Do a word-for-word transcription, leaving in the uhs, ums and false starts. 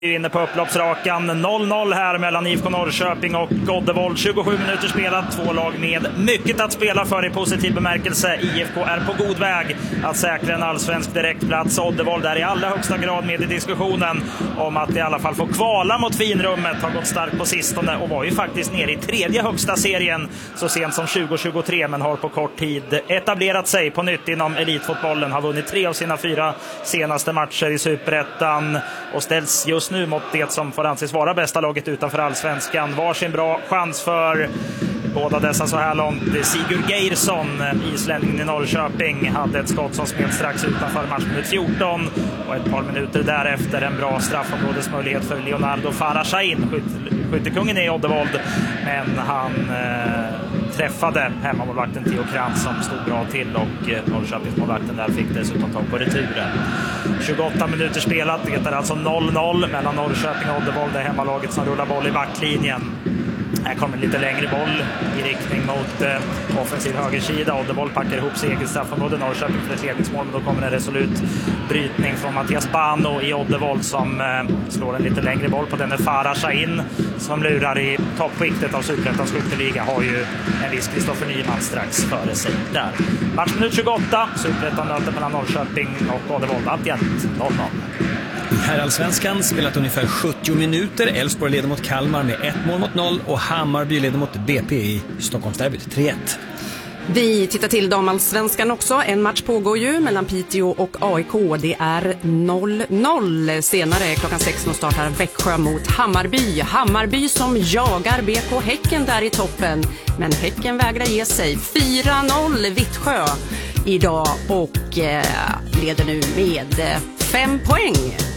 Inne på upploppsrakan, noll noll här mellan I F K Norrköping och Oddevold. tjugosju minuter spelat, två lag med mycket att spela för i positiv bemärkelse. I F K är på god väg att säkra en allsvensk direktplats. Oddevold är i allra högsta grad med i diskussionen om att i alla fall få kvala mot finrummet. Har gått starkt på sistone och var ju faktiskt nere i tredje högsta serien så sent som tjugo tjugotre, men har på kort tid etablerat sig på nytt inom elitfotbollen. Har vunnit tre av sina fyra senaste matcher i Superettan och ställs just nu mot det som får anses vara bästa laget utanför allsvenskan. Varsin bra chans för båda dessa så här långt. Sigurd Geirsson, islänningen i Norrköping, hade ett skott som smet strax utanför matchminut fjorton och ett par minuter därefter en bra straffområdesmöjlighet för Leonardo Farashain, skyt, skyttekungen i Oddevold, men han eh, träffade hemmamålvakten Theo Krantz som stod bra till och eh, Norrköpingsmålvakten där fick dessutom ta på returen. tjugoåtta minuter spelat, det är alltså noll noll mellan Norrköping och Oddevold, det hemmalaget som rullar boll i backlinjen. Här kommer en lite längre boll i riktning mot eh, offensiv högersida. Oddevold packar ihop sig i eget straffområde. Norrköping för ett ledningsmål, men då kommer en resolut brytning från Mattias Bano i Oddevold som eh, slår en lite längre boll på denne Farashain som lurar i toppskiktet av Superettans skytteliga. Har ju en viss Kristoffer Nyman strax före sig där. Matchminut tjugoåtta, Superettan möter mellan Norrköping och Oddevold, alltjämt noll noll. Herrallsvenskan spelat ungefär sjuttio minuter. Elfsborg leder mot Kalmar med ett mål mot noll och Hammarby leder mot B P i Stockholmsderbyt tre ett. Vi tittar till damallsvenskan också. En match pågår ju mellan Piteå och A I K. Det är noll noll. Senare klockan sexton startar Växjö mot Hammarby. Hammarby som jagar B K Häcken där i toppen. Men Häcken vägrar ge sig. fyra noll Vittsjö idag och eh, leder nu med fem poäng.